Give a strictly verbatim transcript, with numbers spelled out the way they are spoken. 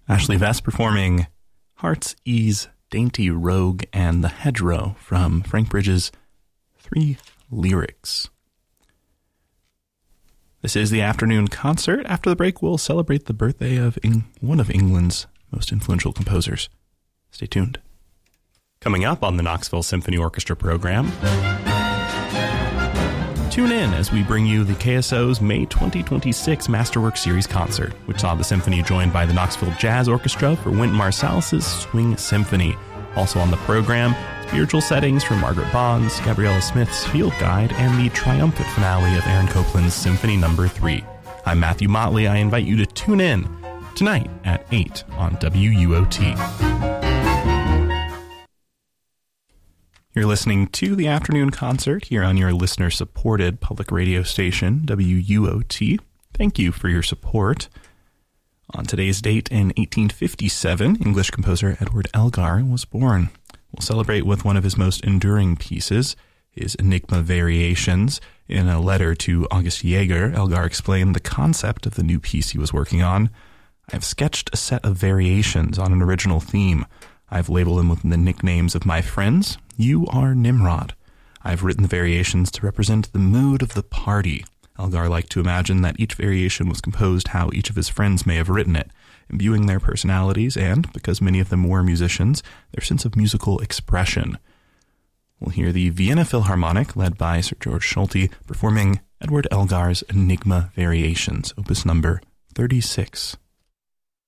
Ashley Vest performing Heart's Ease, Dainty Rogue, and The Hedgerow from Frank Bridges' Three Lyrics. This is the afternoon concert. After the break, we'll celebrate the birthday of Eng- one of England's most influential composers. Stay tuned. Coming up on the Knoxville Symphony Orchestra program, tune in as we bring you the K S O's May twenty twenty-six Masterwork Series concert, which saw the symphony joined by the Knoxville Jazz Orchestra for Wynton Marsalis' Swing Symphony. Also on the program, spiritual settings from Margaret Bond's, Gabriella Smith's Field Guide, and the triumphant finale of Aaron Copland's Symphony Number three. I'm Matthew Motley. I invite you to tune in tonight at eight on W U O T. You're listening to the afternoon concert here on your listener-supported public radio station, W U O T. Thank you for your support. On today's date in eighteen fifty-seven, English composer Edward Elgar was born. We'll celebrate with one of his most enduring pieces, his Enigma Variations. In a letter to August Jaeger, Elgar explained the concept of the new piece he was working on. I have sketched a set of variations on an original theme. I've labeled them with the nicknames of my friends. You are Nimrod. I've written the variations to represent the mood of the party. Elgar liked to imagine that each variation was composed how each of his friends may have written it, imbuing their personalities and, because many of them were musicians, their sense of musical expression. We'll hear the Vienna Philharmonic, led by Sir George Solti, performing Edward Elgar's Enigma Variations, opus number thirty-six.